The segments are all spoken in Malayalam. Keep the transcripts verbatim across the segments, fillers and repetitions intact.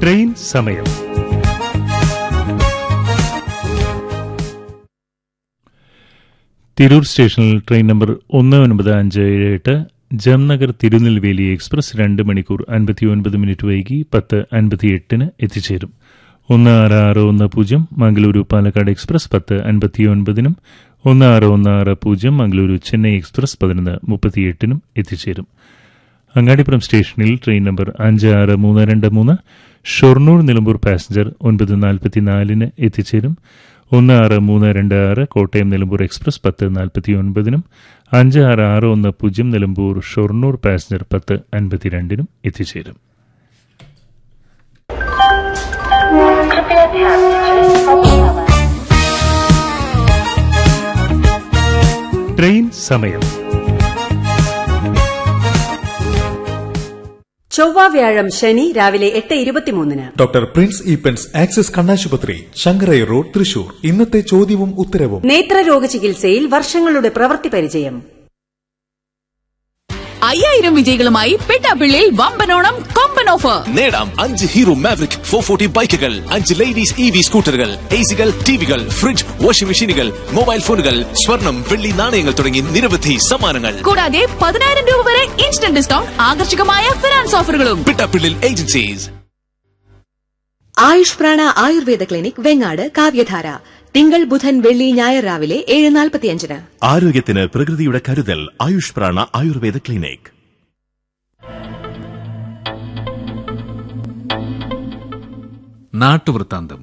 ട്രെയിൻ സമയം. തിരൂർ സ്റ്റേഷനിൽ ട്രെയിൻ നമ്പർ ഒന്ന് ഒൻപത് അഞ്ച് ഏഴ് എട്ട് ജംനഗർ തിരുനെൽവേലി എക്സ്പ്രസ് രണ്ട് മണിക്കൂർ അൻപത്തി ഒൻപത് മിനിറ്റ് വൈകി പത്ത് അൻപത്തി എട്ടിന് എത്തിച്ചേരും. ഒന്ന് ആറ് ആറ് ഒന്ന് പൂജ്യം മംഗളൂരു പാലക്കാട് എക്സ്പ്രസ് പത്ത് അൻപത്തി ഒൻപതിനും ഒന്ന് ആറ് ഒന്ന് ആറ് പൂജ്യം മംഗളൂരു ചെന്നൈ എക്സ്പ്രസ് പതിനൊന്ന് മുപ്പത്തിയെട്ടിനും എത്തിച്ചേരും. അങ്ങാടിപ്പുറം സ്റ്റേഷനിൽ ട്രെയിൻ നമ്പർ അഞ്ച് ആറ് മൂന്ന് രണ്ട് മൂന്ന് ഷൊർണൂർ നിലമ്പൂർ പാസഞ്ചർ ഒൻപത് നാൽപ്പത്തിനാലിന് എത്തിച്ചേരും. ഒന്ന് ആറ് മൂന്ന് രണ്ട് ആറ് കോട്ടയം നിലമ്പൂർ എക്സ്പ്രസ് പത്ത് നാൽപ്പത്തി ഒൻപതിനും അഞ്ച് ആറ് ആറ് ഒന്ന് പൂജ്യം നിലമ്പൂർ ഷൊർണൂർ പാസഞ്ചർ പത്ത് അൻപത്തിരണ്ടിനും എത്തിച്ചേരും. ട്രെയിൻ സമയം. ചൊവ്വ വ്യാഴം ശനി രാവിലെ എട്ട് ഇരുപത്തിമൂന്നിന് ഡോക്ടർ പ്രിൻസ് ഈപ്പൻസ് ആക്സിസ് കണ്ണാശുപത്രി ശങ്കരയ്യ റോഡ് തൃശൂർ. ഇന്നത്തെ ചോദ്യവും ഉത്തരവും. നേത്രരോഗ ചികിത്സയിൽ വർഷങ്ങളുടെ പ്രവൃത്തി പരിചയം. അയ്യായിരം വിജയികളുമായി പെട്ടാപ്പിള്ളിയിൽ വമ്പനോണം കൊമ്പൻ ഓഫർ. നേടാം അഞ്ച് ഹീറോ മാവറിക് ഫോർ ഫോർട്ടി ബൈക്കുകൾ, അഞ്ച് ലേഡീസ് ഇ വി സ്കൂട്ടറുകൾ, എ സികൾ, ടിവികൾ, ഫ്രിഡ്ജ്, വാഷിംഗ് മെഷീനുകൾ, മൊബൈൽ ഫോണുകൾ, സ്വർണം, വെള്ളി നാണയങ്ങൾ തുടങ്ങി നിരവധി സമ്മാനങ്ങൾ. കൂടാതെ പതിനായിരം രൂപ വരെ ഇൻസ്റ്റന്റ് ഡിസ്കൗണ്ട്, ആകർഷകമായ ഫിനാൻസ് ഓഫറുകളും. പെട്ടാപ്പിള്ളിൽ ഏജൻസീസ്. ആയുഷ് പ്രാണ ആയുർവേദ ക്ലിനിക് വെങ്ങാട്. കാവ്യധാര തിങ്കൾ ബുധൻ വെള്ളി ഞായർ രാവിലെ ഏഴ് നാൽപ്പത്തിയഞ്ചിന്. ആരോഗ്യത്തിന് പ്രകൃതിയുടെ കരുതൽ. ആയുഷ് പ്രാണ ആയുർവേദ ക്ലിനിക്. നാട്ടുവൃത്താന്തം.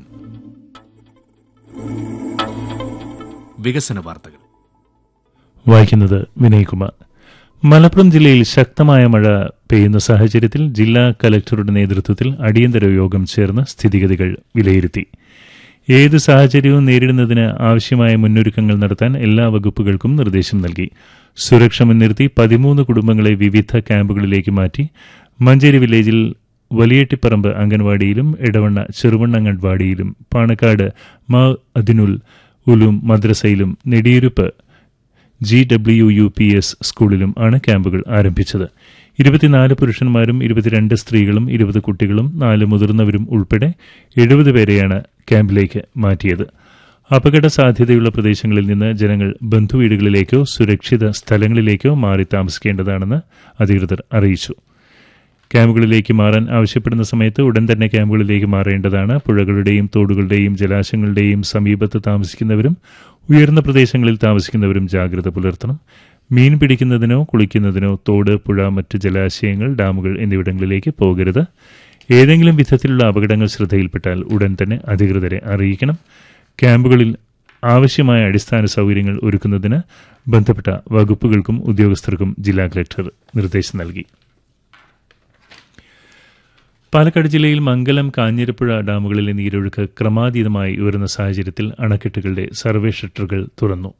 വികസന വാർത്തകൾ വായിക്കുന്നത് വിനയ്കുമാർ. മലപ്പുറം ജില്ലയിൽ ശക്തമായ മഴ പെയ്യുന്ന സാഹചര്യത്തിൽ ജില്ലാ കലക്ടറുടെ നേതൃത്വത്തിൽ അടിയന്തര യോഗം ചേർന്ന് സ്ഥിതിഗതികൾ വിലയിരുത്തി. ഏത് സാഹചര്യവും നേരിടുന്നതിന് ആവശ്യമായ മുന്നൊരുക്കങ്ങൾ നടത്താൻ എല്ലാ വകുപ്പുകൾക്കും നിർദ്ദേശം നൽകി. സുരക്ഷ മുൻനിർത്തി പതിമൂന്ന് കുടുംബങ്ങളെ വിവിധ ക്യാമ്പുകളിലേക്ക് മാറ്റി. മഞ്ചേരി വില്ലേജിൽ വലിയേട്ടിപ്പറമ്പ് അംഗൻവാടിയിലും എടവണ്ണ ചെറുവണ്ണ അംഗൻവാടിയിലും പാണക്കാട് മാ അതിനുൽ Uloom മദ്രസയിലും Nediyiruppu G W U P S സ്കൂളിലും ആണ് ക്യാമ്പുകൾ ആരംഭിച്ചത്. ഇരുപത്തിനാല് പുരുഷന്മാരും ഇരുപത്തിരണ്ട് സ്ത്രീകളും ഇരുപത് കുട്ടികളും നാല് മുതിർന്നവരും ഉൾപ്പെടെ എഴുപത് പേരെയാണ് ക്യാമ്പിലേക്ക് മാറ്റിയത്. അപകട സാധ്യതയുള്ള പ്രദേശങ്ങളിൽ നിന്ന് ജനങ്ങൾ ബന്ധുവീടുകളിലേക്കോ സുരക്ഷിത സ്ഥലങ്ങളിലേക്കോ മാറി താമസിക്കേണ്ടതാണെന്ന് അധികൃതർ അറിയിച്ചു. ക്യാമ്പുകളിലേക്ക് മാറാൻ ആവശ്യപ്പെടുന്ന സമയത്ത് ഉടൻ തന്നെ ക്യാമ്പുകളിലേക്ക് മാറേണ്ടതാണ്. പുഴകളുടെയും തോടുകളുടെയും ജലാശയങ്ങളുടെയും സമീപത്ത് താമസിക്കുന്നവരും ഉയർന്ന പ്രദേശങ്ങളിൽ താമസിക്കുന്നവരും ജാഗ്രത പുലർത്തണം. മീൻ പിടിക്കുന്നതിനോ കുളിക്കുന്നതിനോ തോട്, പുഴ, മറ്റ് ജലാശയങ്ങൾ, ഡാമുകൾ എന്നിവിടങ്ങളിലേക്ക് പോകരുത്. ഏതെങ്കിലും വിധത്തിലുള്ള അപകടങ്ങൾ ശ്രദ്ധയിൽപ്പെട്ടാൽ ഉടൻ തന്നെ അധികൃതരെ അറിയിക്കണം. ക്യാമ്പുകളിൽ ആവശ്യമായ അടിസ്ഥാന സൗകര്യങ്ങൾ ഒരുക്കുന്നതിന് ബന്ധപ്പെട്ട വകുപ്പുകൾക്കും ഉദ്യോഗസ്ഥർക്കും ജില്ലാ കലക്ടർ നിർദ്ദേശം നൽകി. പാലക്കാട് ജില്ലയിൽ മംഗലം, കാഞ്ഞിരപ്പുഴ ഡാമുകളിലെ നീരൊഴുക്ക് ക്രമാതീതമായി ഉയർന്ന സാഹചര്യത്തിൽ അണക്കെട്ടുകളുടെ സർവേ ഷട്ടറുകൾ തുറന്നു.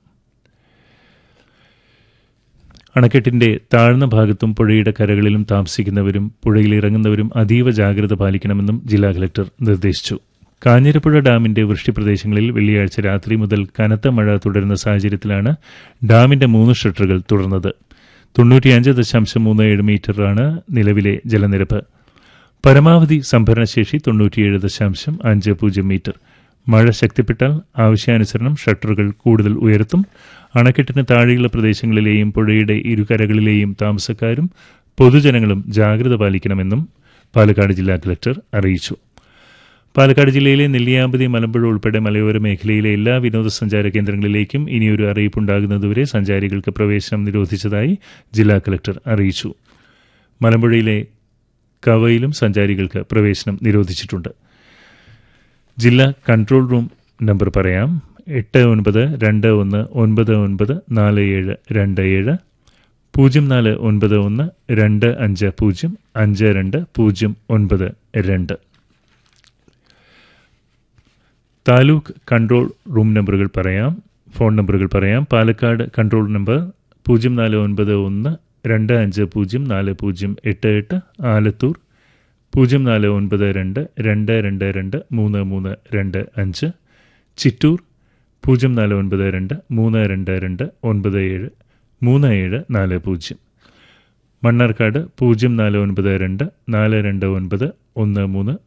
അണക്കെട്ടിന്റെ താഴ്ന്ന ഭാഗത്തും പുഴയുടെ കരകളിലും താമസിക്കുന്നവരും പുഴയിലിറങ്ങുന്നവരും അതീവ ജാഗ്രത പാലിക്കണമെന്നും ജില്ലാ കലക്ടർ നിർദ്ദേശിച്ചു. കാഞ്ഞിരപ്പുഴ ഡാമിന്റെ വൃഷ്ടിപ്രദേശങ്ങളിൽ വെള്ളിയാഴ്ച രാത്രി മുതൽ കനത്ത മഴ തുടരുന്ന സാഹചര്യത്തിലാണ് ഡാമിന്റെ മൂന്ന് ഷട്ടറുകൾ തുറന്നത്. തൊണ്ണൂറ്റിയഞ്ച് ദശാംശം മൂന്ന് ഏഴ് മീറ്ററാണ് നിലവിലെ ജലനിരപ്പ്. പരമാവധി സംഭരണശേഷി തൊണ്ണൂറ്റിയേഴ് ദശാംശം അഞ്ച് പൂജ്യം മീറ്റർ. മഴ ശക്തിപ്പെട്ടാൽ ആവശ്യാനുസരണം ഷട്ടറുകൾ കൂടുതൽ ഉയർത്തും. അണക്കെട്ടിന് താഴെയുള്ള പ്രദേശങ്ങളിലെയും പുഴയുടെ ഇരുകരകളിലെയും താമസക്കാരും പൊതുജനങ്ങളും ജാഗ്രത പാലിക്കണമെന്നും പാലക്കാട് ജില്ലാ കലക്ടർ അറിയിച്ചു. പാലക്കാട് ജില്ലയിലെ നെല്ലിയാമ്പതി, മലമ്പുഴ ഉൾപ്പെടെ മലയോര മേഖലയിലെ എല്ലാ വിനോദസഞ്ചാര കേന്ദ്രങ്ങളിലേക്കും ഇനിയൊരു അറിയിപ്പുണ്ടാകുന്നതുവരെ സഞ്ചാരികൾക്ക് പ്രവേശനം നിരോധിച്ചതായി ജില്ലാ കലക്ടർ അറിയിച്ചു. മലമ്പുഴയിലെ കവയിലും സഞ്ചാരികൾക്ക് പ്രവേശനം നിരോധിച്ചിട്ടുണ്ട്. ജില്ലാ കൺട്രോൾ റൂം നമ്പർ പറയാം: എട്ട് ഒൻപത് രണ്ട് ഒന്ന് ഒൻപത് ഒൻപത് നാല് ഏഴ് രണ്ട് ഏഴ് പൂജ്യം നാല് ഒൻപത് ഒന്ന് രണ്ട് അഞ്ച് പൂജ്യം അഞ്ച് രണ്ട് പൂജ്യം ഒൻപത് രണ്ട്. താലൂക്ക് കൺട്രോൾ റൂം നമ്പറുകൾ പറയാം, ഫോൺ നമ്പറുകൾ പറയാം. പാലക്കാട് കൺട്രോൾ നമ്പർ പൂജ്യം നാല് ഒൻപത് ഒന്ന് രണ്ട് അഞ്ച് പൂജ്യം നാല് പൂജ്യം എട്ട് എട്ട്. ആലത്തൂർ പൂജ്യം നാല് ഒൻപത് രണ്ട് രണ്ട് രണ്ട് രണ്ട് മൂന്ന് മൂന്ന് രണ്ട് അഞ്ച്. ചിറ്റൂർ പൂജ്യം നാല് ഒൻപത് രണ്ട് മൂന്ന് രണ്ട് രണ്ട് ഒൻപത് ഏഴ് മൂന്ന് ഏഴ് നാല് പൂജ്യം. മണ്ണാർക്കാട് പൂജ്യം നാല് ഒൻപത് രണ്ട് നാല് രണ്ട് ഒൻപത് ഒന്ന് മൂന്ന്